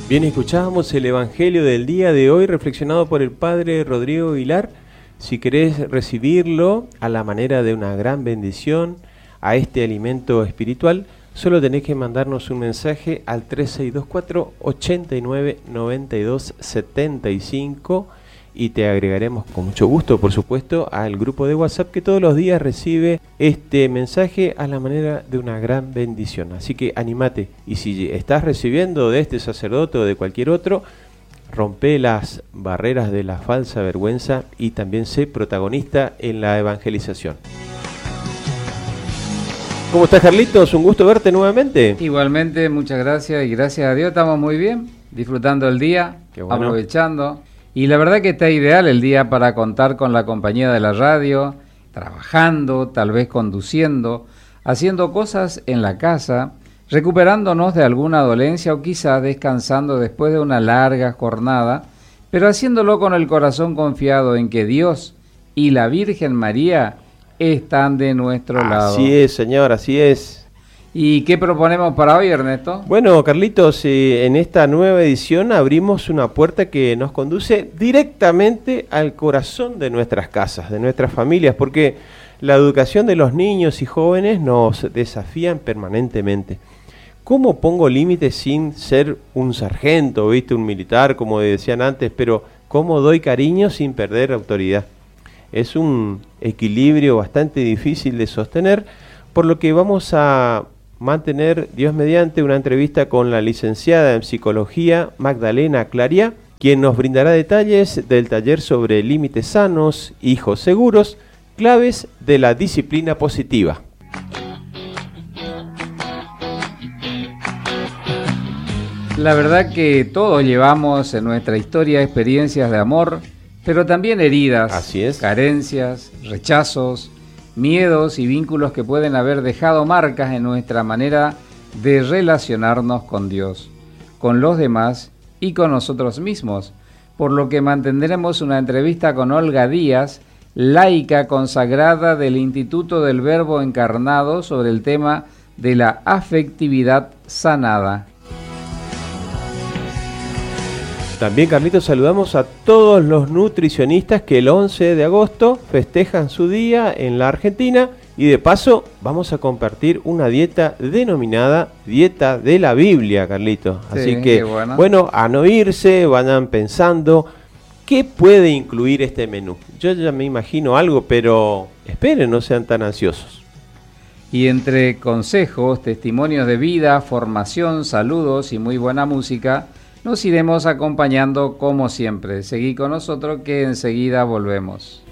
Bien, escuchábamos el Evangelio del día de hoy reflexionado por el Padre Rodrigo Aguilar. Si querés recibirlo a la manera de una gran bendición a este alimento espiritual, solo tenés que mandarnos un mensaje al 3624 89 92 75 y te agregaremos con mucho gusto, por supuesto, al grupo de WhatsApp que todos los días recibe este mensaje a la manera de una gran bendición. Así que animate, y si estás recibiendo de este sacerdote o de cualquier otro, rompe las barreras de la falsa vergüenza y también sé protagonista en la evangelización. ¿Cómo estás, Carlitos? Un gusto verte nuevamente. Igualmente, muchas gracias y gracias a Dios estamos muy bien, disfrutando el día, bueno, aprovechando. Y la verdad que está ideal el día para contar con la compañía de la radio, trabajando, tal vez conduciendo, haciendo cosas en la casa, recuperándonos de alguna dolencia o quizá descansando después de una larga jornada, pero haciéndolo con el corazón confiado en que Dios y la Virgen María están de nuestro lado. Así es, Señor, así es. ¿Y qué proponemos para hoy, Ernesto? Bueno, Carlitos, en esta nueva edición abrimos una puerta que nos conduce directamente al corazón de nuestras casas, de nuestras familias, porque la educación de los niños y jóvenes nos desafían permanentemente. ¿Cómo pongo límites sin ser un sargento, viste, un militar, como decían antes, pero cómo doy cariño sin perder autoridad? Es un equilibrio bastante difícil de sostener, por lo que vamos a mantener, Dios mediante, una entrevista con la licenciada en Psicología Magdalena Claria, quien nos brindará detalles del taller sobre límites sanos, hijos seguros, claves de la disciplina positiva. La verdad que todos llevamos en nuestra historia experiencias de amor, pero también heridas, así es, carencias, rechazos, miedos y vínculos que pueden haber dejado marcas en nuestra manera de relacionarnos con Dios, con los demás y con nosotros mismos, por lo que mantendremos una entrevista con Olga Díaz, laica consagrada del Instituto del Verbo Encarnado, sobre el tema de la afectividad sanada. También, Carlitos, saludamos a todos los nutricionistas que el 11 de agosto festejan su día en la Argentina y de paso vamos a compartir una dieta denominada Dieta de la Biblia, Carlitos. Así sí, que, bueno, a no irse, vayan pensando qué puede incluir este menú. Yo ya me imagino algo, pero esperen, no sean tan ansiosos. Y entre consejos, testimonios de vida, formación, saludos y muy buena música, nos iremos acompañando como siempre. Seguí con nosotros que enseguida volvemos.